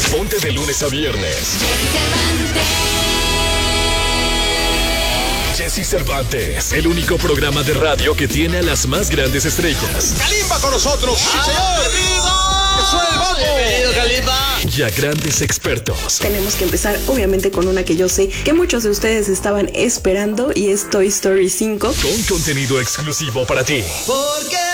Ponte de lunes a viernes. Jessy Cervantes, el único programa de radio que tiene a las más grandes estrellas. ¡Kalimba con nosotros! ¡Sí, señor! ¡Que suene el bajo! ¡Bienvenido, Kalimba! Y a grandes expertos. Tenemos que empezar, obviamente, con una que yo sé que muchos de ustedes estaban esperando y es Toy Story 5. Con contenido exclusivo para ti. Porque